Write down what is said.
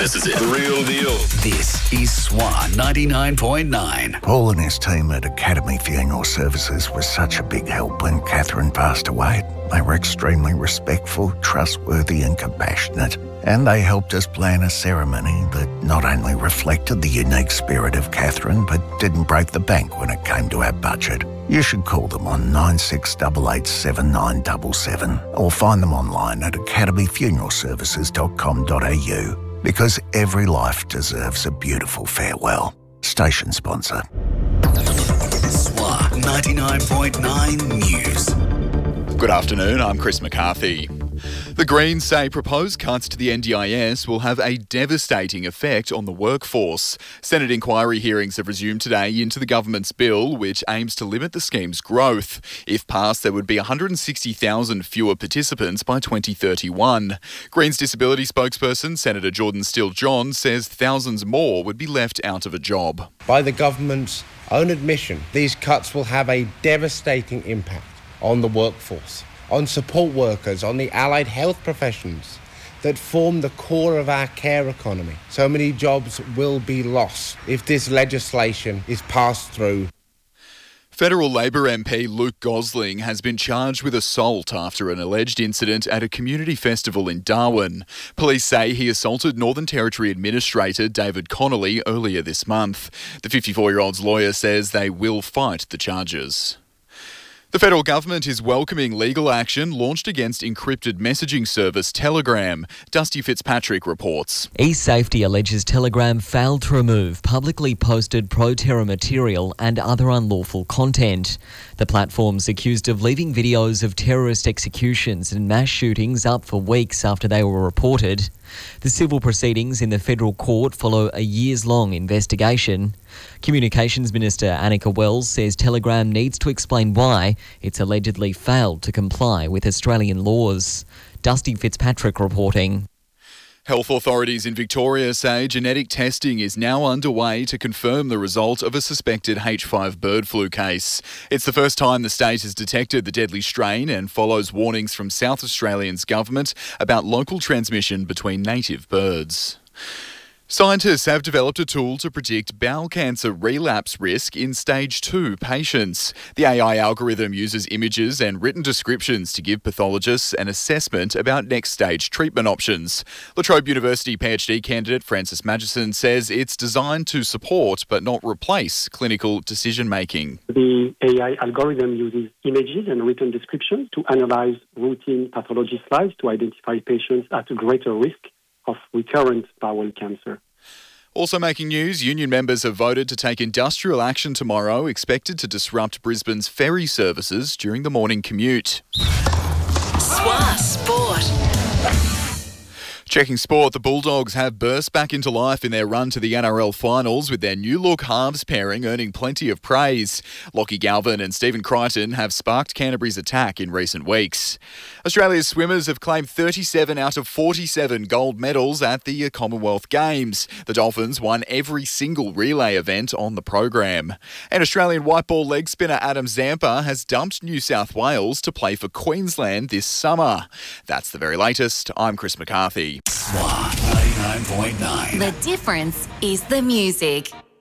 This is it. The real deal. This is Swan 99.9. Paul and his team at Academy Funeral Services was such a big help when Catherine passed away. They were extremely respectful, trustworthy and compassionate. And they helped us plan a ceremony that not only reflected the unique spirit of Catherine, but didn't break the bank when it came to our budget. You should call them on 96887977 or find them online at academyfuneralservices.com.au because every life deserves a beautiful farewell. Station sponsor. Swan 99.9 News. Good afternoon, I'm Chris McCarthy. The Greens say proposed cuts to the NDIS will have a devastating effect on the workforce. Senate inquiry hearings have resumed today into the government's bill, which aims to limit the scheme's growth. If passed, there would be 160,000 fewer participants by 2031. Greens disability spokesperson Senator Jordan Steele-John says thousands more would be left out of a job. By the government's own admission, these cuts will have a devastating impact on the workforce, on support workers, on the allied health professions that form the core of our care economy. So many jobs will be lost if this legislation is passed through. Federal Labor MP Luke Gosling has been charged with assault after an alleged incident at a community festival in Darwin. Police say he assaulted Northern Territory Administrator David Connolly earlier this month. The 54-year-old's lawyer says they will fight the charges. The federal government is welcoming legal action launched against encrypted messaging service Telegram. Dusty Fitzpatrick reports. eSafety alleges Telegram failed to remove publicly posted pro-terror material and other unlawful content. The platform's accused of leaving videos of terrorist executions and mass shootings up for weeks after they were reported. The civil proceedings in the federal court follow a years-long investigation. Communications Minister Annika Wells says Telegram needs to explain why it's allegedly failed to comply with Australian laws. Dusty Fitzpatrick reporting. Health authorities in Victoria say genetic testing is now underway to confirm the result of a suspected H5 bird flu case. It's the first time the state has detected the deadly strain and follows warnings from South Australia's government about local transmission between native birds. Scientists have developed a tool to predict bowel cancer relapse risk in stage 2 patients. The AI algorithm uses images and written descriptions to give pathologists an assessment about next stage treatment options. La Trobe University PhD candidate Frances Magison says it's designed to support but not replace clinical decision making. The AI algorithm uses images and written descriptions to analyze routine pathology slides to identify patients at a greater risk of recurrent bowel cancer. Also making news, union members have voted to take industrial action tomorrow, expected to disrupt Brisbane's ferry services during the morning commute. Swan Sport. Checking sport, the Bulldogs have burst back into life in their run to the NRL finals with their new look halves pairing earning plenty of praise. Lockie Galvin and Stephen Crichton have sparked Canterbury's attack in recent weeks. Australia's swimmers have claimed 37 out of 47 gold medals at the Commonwealth Games. The Dolphins won every single relay event on the program. And Australian white ball leg spinner Adam Zampa has dumped New South Wales to play for Queensland this summer. That's the very latest. I'm Chris McCarthy. Swan 99.9. The difference is the music.